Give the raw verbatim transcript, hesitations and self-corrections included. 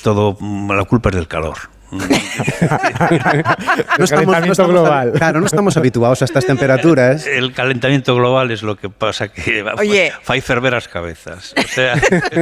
todo, la culpa es del calor. no estamos, no estamos, global. Claro, no estamos habituados a estas temperaturas. El calentamiento global es lo que pasa que Oye. fa ferver as cabezas. O sea,